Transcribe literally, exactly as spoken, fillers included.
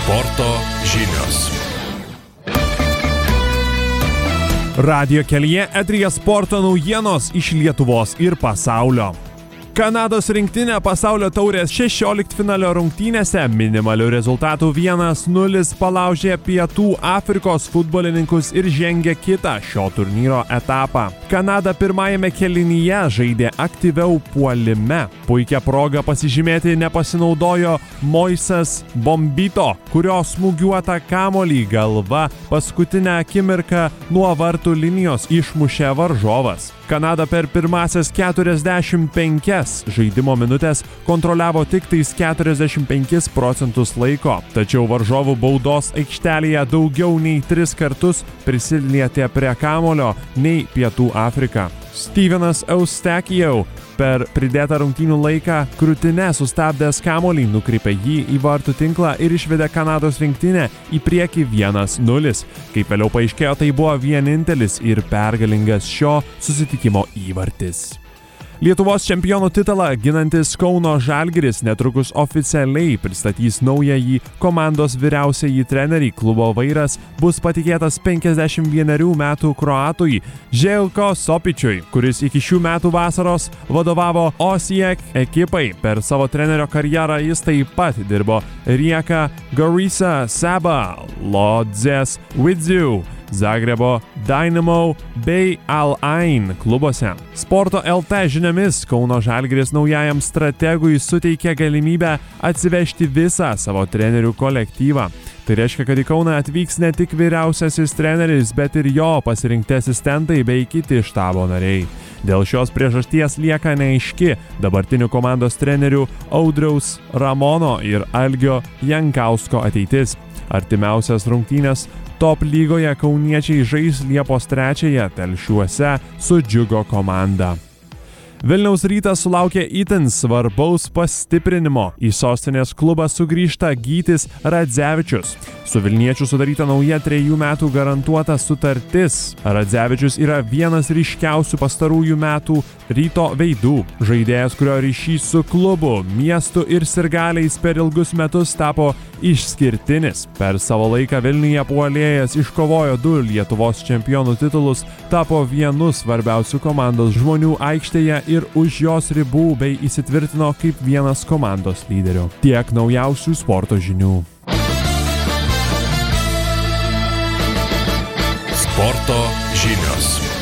Sporto žinios. Radijo kelyje eteryje sporto naujienos iš Lietuvos ir pasaulio. Kanados rinktinė pasaulio taurės šešioliktfinalio rungtynėse minimaliu rezultatu vienas nulis palaužė Pietų Afrikos futbolininkus ir žengė kitą šio turnyro etapą. Kanada pirmajame kėlinyje žaidė aktyviau puolime. Puikia proga pasižymėti nepasinaudojo Moisas Bombito, kurio smūgiuotą kamuolį galva paskutinę akimirką nuo vartų linijos išmušė varžovas. Kanada per pirmąsias keturiasdešimt penkias žaidimo minutės kontroliavo tik tais keturiasdešimt penkis procentus laiko, tačiau varžovų baudos aikštelėje daugiau nei tris kartus prisilietė prie kamuolio nei Pietų Afrika. Stevenas Eustachijau per pridėtą rungtynių laiką krūtine sustabdęs kamuolį nukreipė jį į vartų tinklą ir išvedė Kanados rinktinę į priekį vienas nulis. Kaip vėliau paaiškėjo, tai buvo vienintelis ir pergalingas šio susitikimo įvartis. Lietuvos čempionų titulą ginantis Kauno Žalgiris netrukus oficialiai pristatys naująjį komandos vyriausiąjį trenerį. Klubo vairas bus patikėtas penkiasdešimt vienerių metų kroatui Željko Sopičiui, kuris iki šių metų vasaros vadovavo Osijek ekipai. Per savo trenerio karjerą jis taip pat dirbo Rijeka, Gorisa, Saba, Lodzės Vidziu, Zagrebo Dynamo bei Al-Ain klubuose. Sporto L T žiniomis Kauno Žalgiris naujajam strategui suteikė galimybę atsivežti visą savo trenerių kolektyvą. Tai reiškia, kad į Kauną atvyks ne tik vyriausiasis treneris, bet ir jo pasirinkti asistentai bei kiti štabo nariai. Dėl šios priežasties lieka neaiški dabartinių komandos trenerių Audriaus Ramono ir Algio Jankausko ateitis. Artimiausias rungtynės top lygoje kauniečiai žais Liepos trečiąją Telšiuose su Džiugo komanda. Vilniaus Rytas sulaukė itin svarbaus pastiprinimo. Į sostinės klubą sugrįžta Gytis Radzevičius. Su Vilniečiu sudaryta nauja trejų metų garantuota sutartis. Radzevičius yra vienas ryškiausių pastarųjų metų Ryto veidų. Žaidėjas, kurio ryšys su klubu, miestu ir sirgaliais per ilgus metus tapo išskirtinis. Per savo laiką Vilniuje puolėjas iškovojo du Lietuvos čempionų titulus, tapo vienu svarbiausių komandos žmonių aikštėje ir už jos ribų bei įsitvirtino kaip vienas komandos lyderių. Tiek naujausių sporto žinių. Sporto žinios.